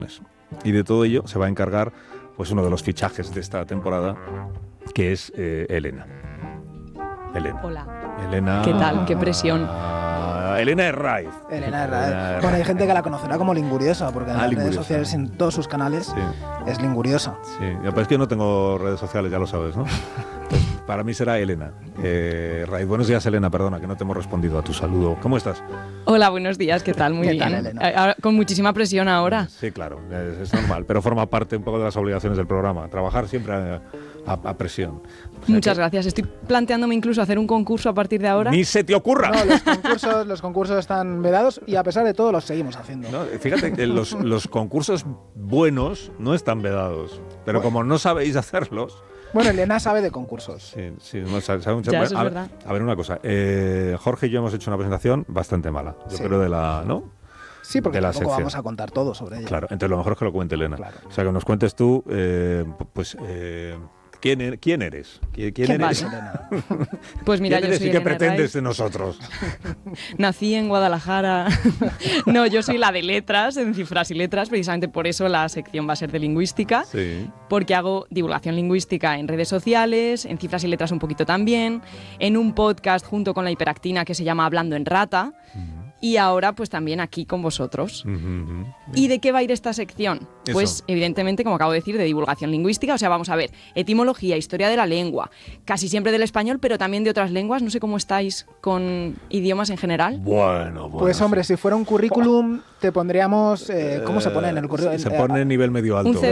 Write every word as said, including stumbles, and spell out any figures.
Y de todo ello se va a encargar pues uno de los fichajes de esta temporada, que es eh, Elena. Elena. Hola. Elena. ¿Qué tal? Qué presión. Ah, Elena Herraiz. Elena Herraiz. Bueno, hay gente que la conocerá como Linguriosa, porque en Ah, las Linguriosa. redes sociales, en todos sus canales, Sí. es Linguriosa. Sí, pero es que yo no tengo redes sociales, ya lo sabes, ¿no? Pues para mí será Elena. Eh, Herraiz. Buenos días, Elena, perdona, que no te hemos respondido a tu saludo. ¿Cómo estás? Hola, buenos días, ¿qué tal? Muy ¿Qué bien. tal, Elena? Eh, ahora, con muchísima presión ahora. Sí, claro, es, es normal, pero forma parte un poco de las obligaciones del programa, trabajar siempre a, a, a presión. O sea Muchas que gracias. Estoy planteándome incluso hacer un concurso a partir de ahora. ¡Ni se te ocurra! No, los concursos, los concursos están vedados y a pesar de todo los seguimos haciendo. No, fíjate que los, los concursos buenos no están vedados, pero Bueno. como no sabéis hacerlos... Bueno, Elena sabe de concursos. Sí, sí, no, sabe, sabe mucho. Ya, Bueno, eso es a, verdad. a ver, una cosa. Eh, Jorge y yo hemos hecho una presentación bastante mala. Yo Sí. creo de la... ¿no? Sí, porque de la tampoco sección. vamos a contar todo sobre ella. Claro, entonces lo mejor es que lo cuente Elena. Claro. O sea, que nos cuentes tú, eh, pues... Eh, ¿quién, er- ¿Quién eres? ¿Quién, quién ¿Qué eres? vale? Elena. Pues mira, ¿Quién yo eres soy y qué Elena pretendes Herraiz. de nosotros? Nací en Guadalajara. No, yo soy la de letras, en cifras y letras, precisamente por eso la sección va a ser de lingüística. Sí. Porque hago divulgación lingüística en redes sociales, en cifras y letras un poquito también, en un podcast junto con la hiperactina que se llama Hablando en Rata, y ahora pues también aquí con vosotros. Ujú, ujú. ¿Y de qué va a ir esta sección? Eso. Pues evidentemente, como acabo de decir, de divulgación lingüística, o sea, vamos a ver, etimología, historia de la lengua, casi siempre del español, pero también de otras lenguas. No sé cómo estáis con idiomas en general. Bueno, bueno. Pues hombre, sí. si fuera un currículum, te pondríamos... eh, ¿Cómo se pone en el currículum? Se pone nivel medio alto. Un